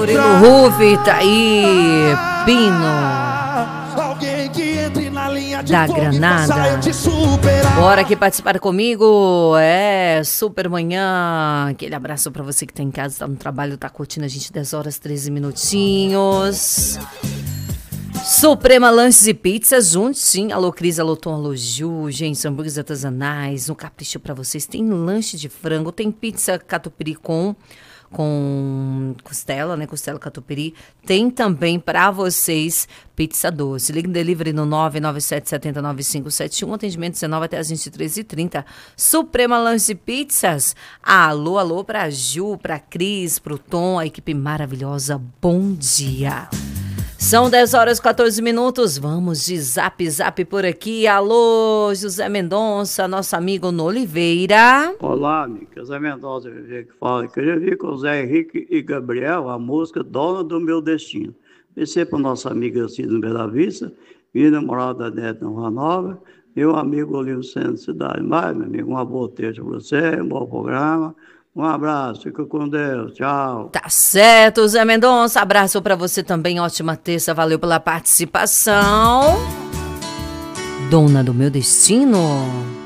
No Rufi, tá aí, Pino da Granada. Bora aqui participar comigo. É super manhã. Aquele abraço pra você que tá em casa, tá no trabalho, tá curtindo a gente 10 horas 13 minutinhos. Suprema Lanches e Pizzas, juntos sim. Alô Cris, alô Tom, alô Ju, gente, hambúrgueres artesanais, um capricho pra vocês. Tem lanche de frango, tem pizza catupiry com costela, né? Costela catupiry. Tem também para vocês pizza doce. Ligue no delivery no 997-709571. Atendimento 19 até as 23h30. Suprema Lanches e Pizzas. Alô, alô pra Ju, pra Cris, pro Tom, a equipe maravilhosa. Bom dia. São 10 horas e 14 minutos. Vamos de zap por aqui. Alô, José Mendonça, nosso amigo no Oliveira. Olá, amigo. José Mendonça que fala. Queria vir com o Zé Henrique e Gabriel a música Dona do Meu Destino. Pensei para o nosso amigo Cid no Bela Vista, minha namorada Neta no Rua Nova, meu amigo Olívio Centro Cidade. Mas, meu amigo, uma boa terça para você, um bom programa. Um abraço, fica com Deus, tchau. Tá certo, Zé Mendonça, abraço pra você também, ótima terça, valeu pela participação. Dona do Meu Destino.